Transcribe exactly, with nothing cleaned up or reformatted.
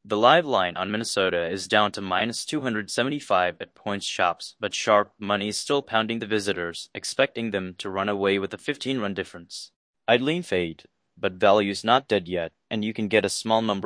The live line on Minnesota is down to minus two hundred seventy-five at points shops, but sharp money is still pounding the visitors, expecting them to run away with a fifteen run difference. I'd lean fade, but value's not dead yet, and you can get a small number